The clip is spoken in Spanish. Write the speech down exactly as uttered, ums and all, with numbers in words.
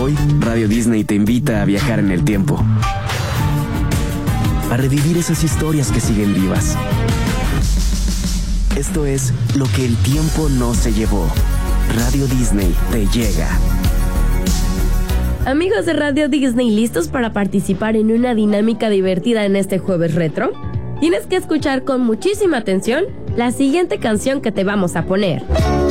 Hoy, Radio Disney te invita a viajar en el tiempo, a revivir esas historias que siguen vivas. Esto es Lo que el tiempo no se llevó. Radio Disney te llega. Amigos de Radio Disney, ¿listos para participar en una dinámica divertida en este jueves retro? Tienes que escuchar con muchísima atención la siguiente canción que te vamos a poner.